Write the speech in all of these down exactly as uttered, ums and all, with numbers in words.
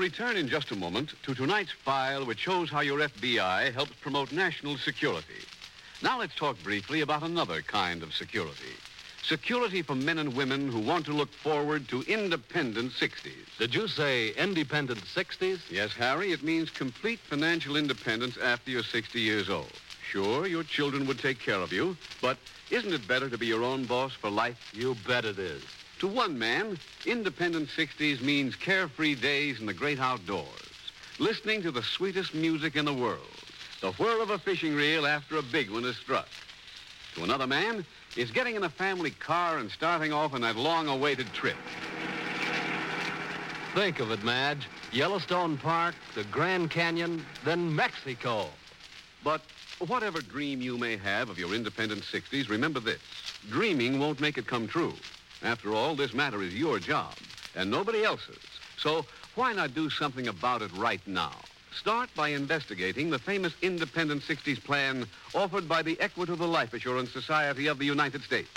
return in just a moment to tonight's file, which shows how your F B I helps promote national security. Now let's talk briefly about another kind of security. Security for men and women who want to look forward to independent sixties. Did you say independent sixties? Yes, Harry, it means complete financial independence after you're sixty years old. Sure, your children would take care of you, but isn't it better to be your own boss for life? You bet it is. To one man, independent sixties means carefree days in the great outdoors, listening to the sweetest music in the world, the whir of a fishing reel after a big one is struck. To another man, it's getting in a family car and starting off on that long-awaited trip. Think of it, Madge. Yellowstone Park, the Grand Canyon, then Mexico. But whatever dream you may have of your independent sixties, remember this. Dreaming won't make it come true. After all, this matter is your job and nobody else's. So why not do something about it right now? Start by investigating the famous Independent sixties plan offered by the Equitable Life Assurance Society of the United States.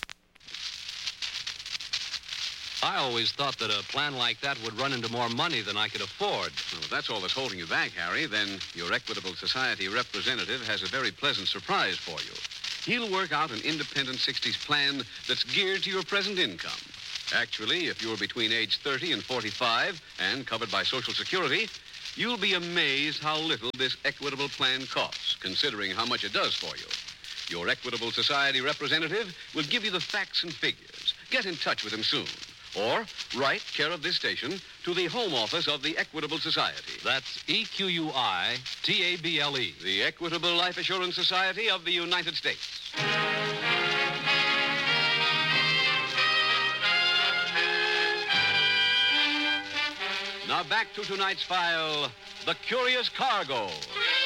I always thought that a plan like that would run into more money than I could afford. Well, if that's all that's holding you back, Harry, then your Equitable Society representative has a very pleasant surprise for you. He'll work out an Independent sixties plan that's geared to your present income. Actually, if you're between age thirty and forty-five and covered by Social Security, you'll be amazed how little this Equitable plan costs, considering how much it does for you. Your Equitable Society representative will give you the facts and figures. Get in touch with him soon. Or write care of this station to the home office of the Equitable Society. That's E Q U I T A B L E. The Equitable Life Assurance Society of the United States. Now back to tonight's file, The Curious Cargo.